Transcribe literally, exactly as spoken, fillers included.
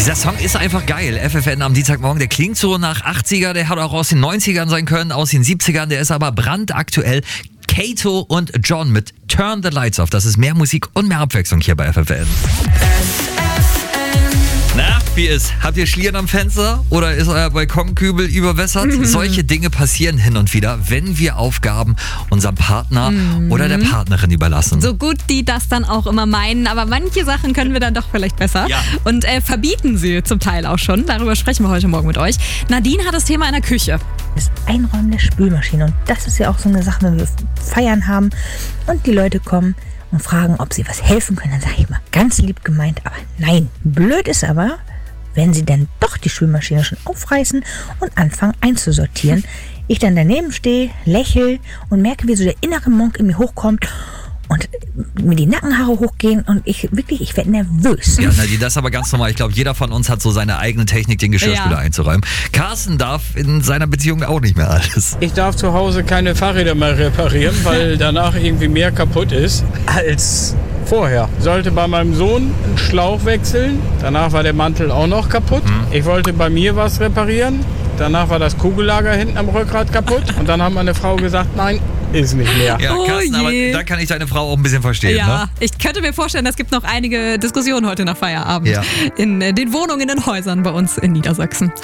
Dieser Song ist einfach geil. F F N am Dienstagmorgen, der klingt so nach achtziger, der hat auch aus den neunzigern sein können, aus den siebzigern, der ist aber brandaktuell. Kato und John mit Turn the Lights Off. Das ist mehr Musik und mehr Abwechslung hier bei F F N. Na, wie ist? Habt ihr Schlieren am Fenster oder ist euer Balkonkübel überwässert? Mhm. Solche Dinge passieren hin und wieder, wenn wir Aufgaben unserem Partner mhm. oder der Partnerin überlassen. So gut die das dann auch immer meinen, aber manche Sachen können wir dann doch vielleicht besser. Ja. Und äh, verbieten sie zum Teil auch schon. Darüber sprechen wir heute Morgen mit euch. Nadine hat das Thema in der Küche. Das Einräumen der Spülmaschine. Und das ist ja auch so eine Sache, wenn wir Feiern haben und die Leute kommen und fragen, ob sie was helfen können, dann sage ich immer, ganz lieb gemeint, aber nein. Blöd ist aber, wenn sie dann doch die Spülmaschine schon aufreißen und anfangen einzusortieren. Ich dann daneben stehe, lächle und merke, wie so der innere Monk in mir hochkommt und mir die Nackenhaare hochgehen und ich wirklich, ich werde nervös. Ja, Nadine, das ist aber ganz normal. Ich glaube, jeder von uns hat so seine eigene Technik, den Geschirrspüler ja. einzuräumen. Carsten darf in seiner Beziehung auch nicht mehr alles. Ich darf zu Hause keine Fahrräder mehr reparieren, weil danach irgendwie mehr kaputt ist als vorher. Sollte bei meinem Sohn einen Schlauch wechseln, danach war der Mantel auch noch kaputt. Hm. Ich wollte bei mir was reparieren, danach war das Kugellager hinten am Rückgrat kaputt und dann hat meine Frau gesagt, nein, ist nicht mehr. Ja, Carsten, oh aber da kann ich deine Frau auch ein bisschen verstehen. Ja, ne? Ich könnte mir vorstellen, es gibt noch einige Diskussionen heute nach Feierabend ja. in den Wohnungen, in den Häusern bei uns in Niedersachsen.